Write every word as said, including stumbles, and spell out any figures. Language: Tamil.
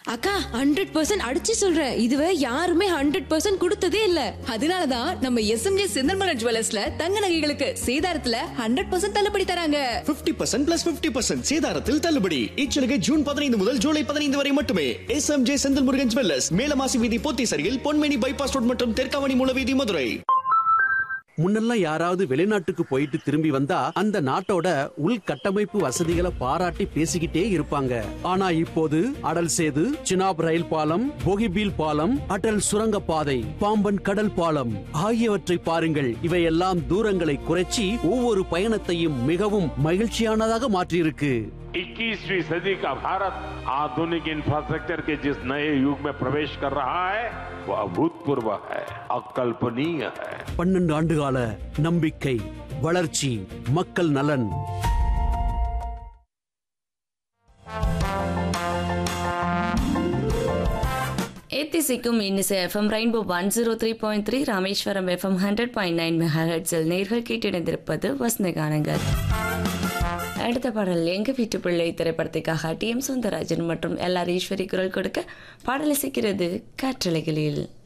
அக்கா ஹண்ட்ரட் பர்சன்ட் அடிச்சு சொல்றேன், இதுவே யாருமே ஹண்ட்ரட் பர்சன்ட் கொடுத்ததே இல்ல. அதனாலதான் நம்ம எஸ்எம்ஜே செந்தல்மலர் ஜுவல்லர்ஸ்ல தங்க நகைகளுக்கு சேதாரத்துல ஹண்ட்ரட் பர்சன்ட் தள்ளுபடி தராங்க. Fifty percent plus fifty percent சேதாரத்தில் தள்ளுபடி. இச்சலுகை ஜூன் பதினைந்து முதல் ஜூலை பதினைந்து வரை மட்டுமே. எஸ்எம்ஜே செந்தில் முருகன் ஜுவல்லர்ஸ், மேலமாசி வீதி, போத்தீசரியில் பொன்மேனி பைபாஸ் ரோட் மற்றும் தெற்காவணி மூலவீதி, மதுரை. முன்னெல்லாம் யாராவது வெளிநாட்டுக்கு போயிட்டு திரும்பி வந்தா அந்த நாட்டோட உள்கட்டமைப்பு வசதிகளை பாராட்டி பேசிக்கிட்டே இருப்பாங்க. ஆனா இப்போது அடல் சேது, சினாப் ரயில் பாலம், போகிபீல் பாலம், அடல் சுரங்க பாதை, பாம்பன் கடல் பாலம் ஆகியவற்றை பாருங்கள். இவையெல்லாம் தூரங்களை குறைச்சி ஒவ்வொரு பயணத்தையும் மிகவும் மகிழ்ச்சியானதாக மாற்றியிருக்கு. इक्कीसवीं सदी का भारत आधुनिक इंफ्रास्ट्रक्चर के जिस नए युग में प्रवेश कर रहा है वो अभूतपूर्व है, अकल्पनीय है. பன்னெண்டு ஆண்டுகால நம்பிக்கை, வளர்ச்சி, மக்கள் நலன். ஏத்திசிக்கும் இன்னிசை FM rainbow one zero three point three, Rameswaram FM hundred point nine mega ஹெர்ட்ஸில் நேர்கள் கேட்டிருந்திருப்பது வசந்த கானங்கள். அடுத்த பாடல் எங்க வீட்டு பிள்ளை திரைப்படத்துக்காக டி எம் சௌந்தரராஜன் மற்றும் எல் ஆர் ஈஸ்வரி குரல் கொடுக்க பாடல் இசைக்கிறது காற்றலைகளில்.